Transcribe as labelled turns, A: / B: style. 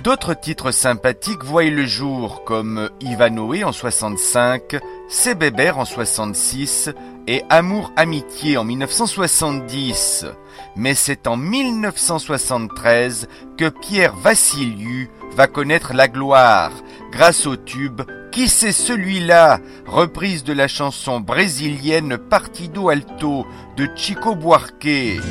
A: D'autres titres sympathiques voient le jour, comme Ivanoé en 65, C'est Bébert en 66 et Amour Amitié en 1970. Mais c'est en 1973 que Pierre Vassiliou va connaître la gloire, grâce au tube « Qui c'est celui-là ?» reprise de la chanson brésilienne Partido Alto de Chico Buarque.